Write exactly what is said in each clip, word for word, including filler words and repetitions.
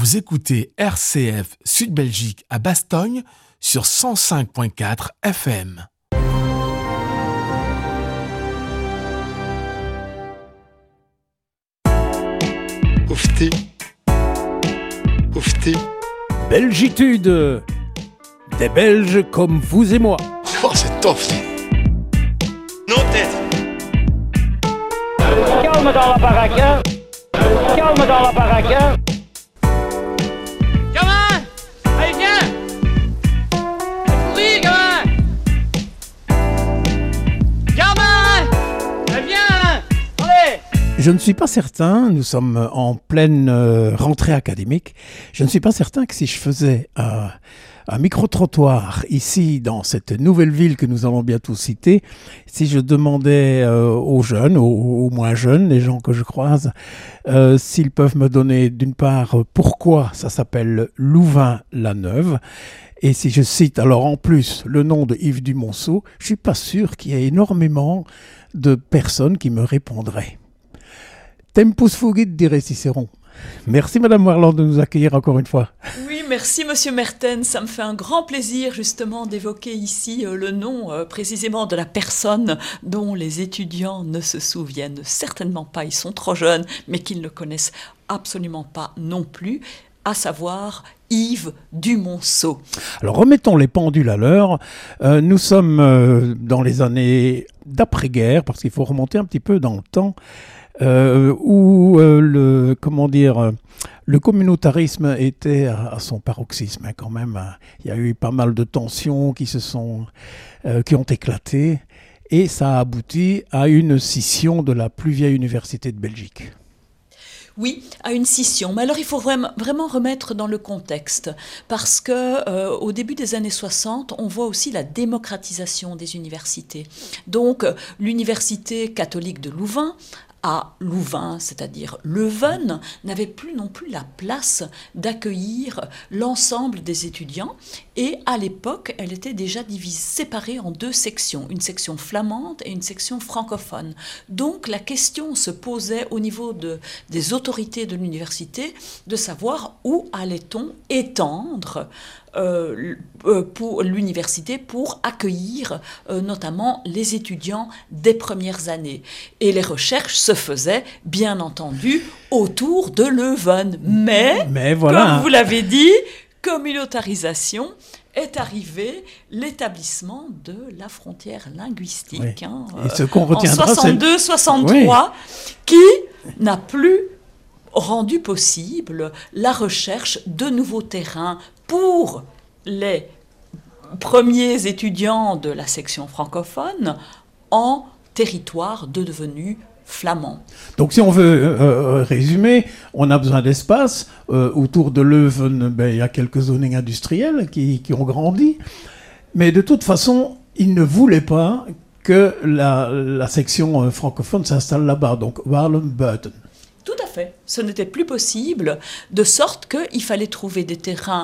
Vous écoutez R C F Sud-Belgique à Bastogne sur cent cinq virgule quatre F M. Oufti. Oufti. Belgitude. Des Belges comme vous et moi. Oh, c'est tof. Non, tête. Calme dans la baraque, hein. Calme dans la baraque, hein. Gamin! Allez, viens! Courir, gamin! Gamin! Allez, viens! Allez! Je ne suis pas certain, nous sommes en pleine euh, rentrée académique, je ne suis pas certain que si je faisais euh, un micro-trottoir ici dans cette nouvelle ville que nous allons bientôt citer, si je demandais euh, aux jeunes, aux, aux moins jeunes, les gens que je croise, euh, s'ils peuvent me donner d'une part pourquoi ça s'appelle Louvain-la-Neuve, et si je cite alors en plus le nom de Yves Dumonceau, je ne suis pas sûr qu'il y ait énormément de personnes qui me répondraient. Tempus fugit, dirait Cicéron. Merci Madame Warland de nous accueillir encore une fois. Oui, merci Monsieur Mertens. Ça me fait un grand plaisir justement d'évoquer ici euh, le nom euh, précisément de la personne dont les étudiants ne se souviennent certainement pas. Ils sont trop jeunes, mais qu'ils ne connaissent absolument pas non plus, à savoir Yves Dumonceau. Alors remettons les pendules à l'heure. Euh, nous sommes euh, dans les années d'après-guerre, parce qu'il faut remonter un petit peu dans le temps. Euh, où euh, le comment dire le communautarisme était à, à son paroxysme hein, quand même. Il y a eu pas mal de tensions qui se sont euh, qui ont éclaté et ça a abouti à une scission de la plus vieille université de Belgique. Oui, à une scission. Mais alors, il faut vraiment, vraiment remettre dans le contexte, parce que euh, au début des années soixante, on voit aussi la démocratisation des universités. Donc, l'université catholique de Louvain, à Louvain, c'est-à-dire Leuven, n'avait plus non plus la place d'accueillir l'ensemble des étudiants. Et à l'époque, elle était déjà divisée, séparée en deux sections, une section flamande et une section francophone. Donc la question se posait au niveau de, des autorités de l'université de savoir où allait-on étendre Euh, pour l'université pour accueillir euh, notamment les étudiants des premières années. Et les recherches se faisaient, bien entendu, autour de Leuven. Mais, Mais voilà. comme vous l'avez dit, communautarisation est arrivé l'établissement de la frontière linguistique. Oui. Hein, Et ce qu'on retiendra, en soixante-deux soixante-trois, oui. Qui n'a plus rendu possible la recherche de nouveaux terrains pour les premiers étudiants de la section francophone en territoire de devenu flamand. Donc si on veut euh, résumer, on a besoin d'espace. Euh, autour de Leuven, ben, il y a quelques zones industrielles qui, qui ont grandi. Mais de toute façon, ils ne voulaient pas que la, la section francophone s'installe là-bas, donc Waalen-Buiten. Tout à fait. Ce n'était plus possible, de sorte qu'il fallait trouver des terrains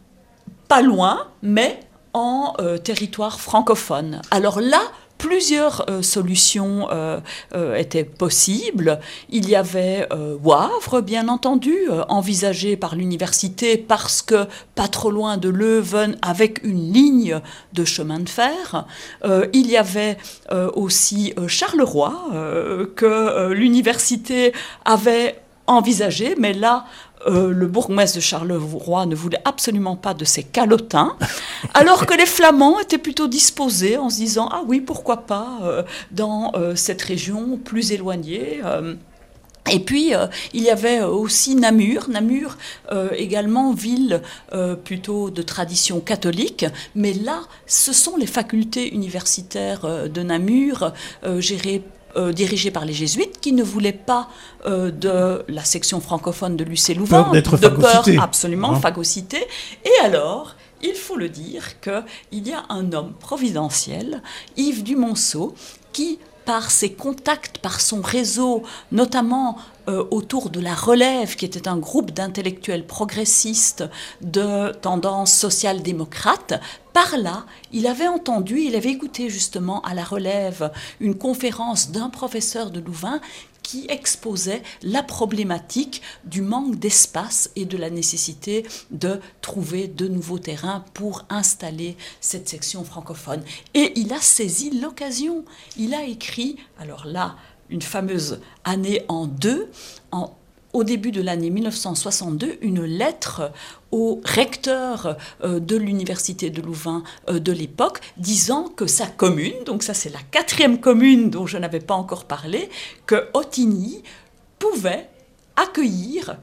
pas loin, mais en euh, territoire francophone. Alors là, plusieurs euh, solutions euh, euh, étaient possibles. Il y avait euh, Wavre, bien entendu, euh, envisagé par l'université parce que pas trop loin de Leuven, avec une ligne de chemin de fer. Euh, il y avait euh, aussi euh, Charleroi, euh, que euh, l'université avait envisagé, mais là, Euh, le bourgmestre de Charleroi ne voulait absolument pas de ces calotins, alors que les Flamands étaient plutôt disposés en se disant « Ah oui, pourquoi pas euh, dans euh, cette région plus éloignée euh, ». Et puis, euh, il y avait aussi Namur, Namur euh, également ville euh, plutôt de tradition catholique, mais là, ce sont les facultés universitaires euh, de Namur euh, gérées Euh, dirigé par les jésuites, qui ne voulaient pas euh, de la section francophone de l'U C Louvain, de peur absolument, hein. Phagocyté. Et alors, il faut le dire qu'il y a un homme providentiel, Yves Dumonceau, qui, par ses contacts, par son réseau, notamment euh, autour de la Relève, qui était un groupe d'intellectuels progressistes de tendance social-démocrate, par là, il avait entendu, il avait écouté justement à la Relève une conférence d'un professeur de Louvain qui exposait la problématique du manque d'espace et de la nécessité de trouver de nouveaux terrains pour installer cette section francophone. Et il a saisi l'occasion. Il a écrit, alors là, une fameuse année en deux, en au début de l'année mille neuf cent soixante-deux, une lettre au recteur euh, de l'université de Louvain euh, de l'époque, disant que sa commune, donc ça c'est la quatrième commune dont je n'avais pas encore parlé, que Ottignies pouvait accueillir,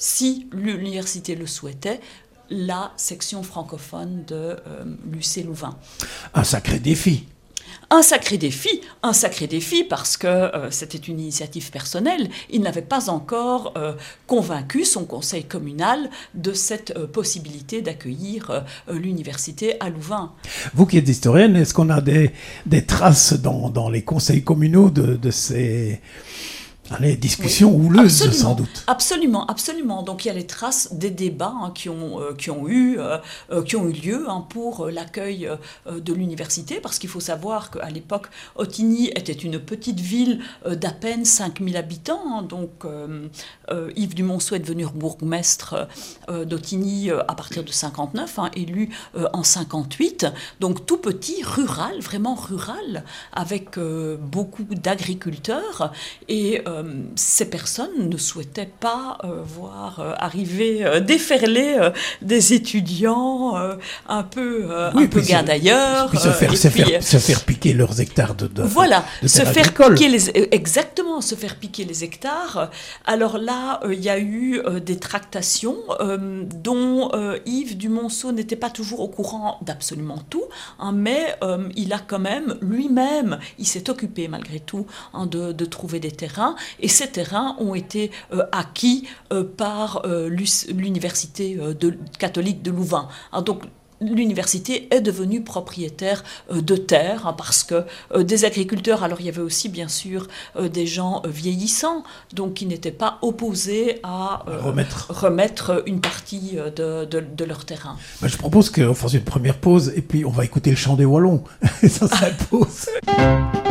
si l'université le souhaitait, la section francophone de euh, l'U C Louvain. Un sacré défi. Un sacré défi, un sacré défi parce que euh, c'était une initiative personnelle. Il n'avait pas encore euh, convaincu son conseil communal de cette euh, possibilité d'accueillir euh, l'université à Louvain. Vous qui êtes historienne, est-ce qu'on a des, des traces dans, dans les conseils communaux de, de ces... Allez, discussions oui, houleuses, absolument, sans doute. Absolument, absolument. Donc il y a les traces des débats hein, qui, ont, euh, qui, ont eu, euh, qui ont eu lieu hein, pour euh, l'accueil euh, de l'université, parce qu'il faut savoir qu'à l'époque, Ottignies était une petite ville euh, d'à peine cinq mille habitants. Hein, donc euh, euh, Yves du Monceau est devenu bourgmestre euh, d'Ottignies euh, à partir de cinquante-neuf, hein, élu euh, en cinquante-huit. Donc tout petit, rural, vraiment rural, avec euh, beaucoup d'agriculteurs. Et euh, ces personnes ne souhaitaient pas euh, voir euh, arriver, euh, déferler euh, des étudiants euh, un peu, euh, oui, un peu gars d'ailleurs. Puis se faire, euh, se, puis, faire, se faire piquer leurs hectares de, de Voilà, de se terre faire agricole. piquer les, exactement, se faire piquer les hectares. Alors là, il euh, y a eu euh, des tractations euh, dont euh, Yves du Monceau n'était pas toujours au courant d'absolument tout, hein, mais euh, il a quand même lui-même, il s'est occupé malgré tout hein, de, de trouver des terrains. Et ces terrains ont été euh, acquis euh, par euh, l'université euh, de, catholique de Louvain. Alors donc, l'université est devenue propriétaire euh, de terres hein, parce que euh, des agriculteurs, alors il y avait aussi bien sûr euh, des gens euh, vieillissants, donc qui n'étaient pas opposés à euh, remettre. remettre une partie euh, de, de, de leur terrain. Ben, je propose qu'on fasse une première pause et puis on va écouter le chant des Wallons. Ça s'impose.